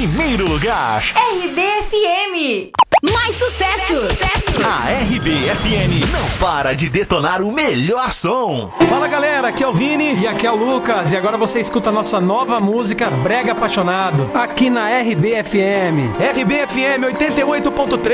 primeiro lugar. RBFM. Mais sucessos. A RBFM não para de detonar o melhor som. Fala galera, aqui é o Vini e aqui é o Lucas. E agora você escuta a nossa nova música Brega Apaixonado aqui na RBFM. RBFM 88.3.